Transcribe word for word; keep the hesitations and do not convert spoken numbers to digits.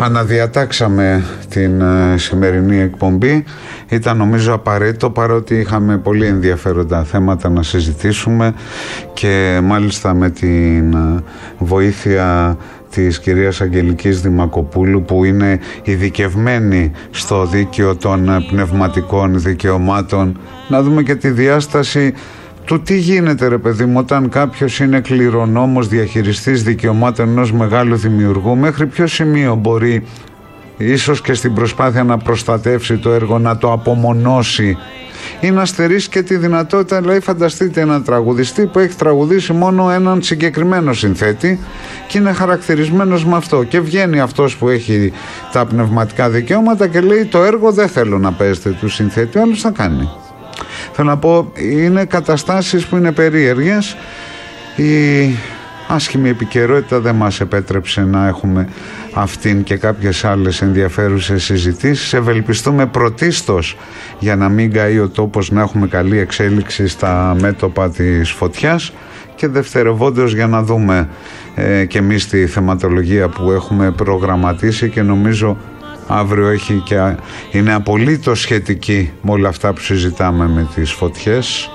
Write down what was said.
Αναδιατάξαμε την ε, σημερινή εκπομπή. Ήταν νομίζω απαραίτητο, παρότι είχαμε πολύ ενδιαφέροντα θέματα να συζητήσουμε και μάλιστα με την ε, βοήθεια της κυρίας Αγγελικής Δημακοπούλου, που είναι ειδικευμένη στο δίκαιο των πνευματικών δικαιωμάτων, να δούμε και τη διάσταση του τι γίνεται, ρε παιδί μου, όταν κάποιος είναι κληρονόμος, διαχειριστής δικαιωμάτων ενός μεγάλου δημιουργού, μέχρι ποιο σημείο μπορεί ίσως και στην προσπάθεια να προστατεύσει το έργο να το απομονώσει ή να στερήσει και τη δυνατότητα. Δηλαδή φανταστείτε έναν τραγουδιστή που έχει τραγουδήσει μόνο έναν συγκεκριμένο συνθέτη και είναι χαρακτηρισμένος με αυτό, και βγαίνει αυτός που έχει τα πνευματικά δικαιώματα και λέει το έργο δεν θέλω να παίζετε του συνθέτη, ο άλλος θα κάνει. Θέλω να πω, είναι καταστάσεις που είναι περίεργες. Η άσχημη επικαιρότητα δεν μας επέτρεψε να έχουμε αυτήν και κάποιες άλλες ενδιαφέρουσες συζητήσεις. Ευελπιστούμε πρωτίστως, για να μην καεί ο τόπος, να έχουμε καλή εξέλιξη στα μέτωπα της φωτιάς, και δευτερευόντως για να δούμε ε, και εμείς τη θεματολογία που έχουμε προγραμματίσει, και νομίζω αύριο έχει και είναι απολύτως σχετική με όλα αυτά που συζητάμε με τις φωτιές.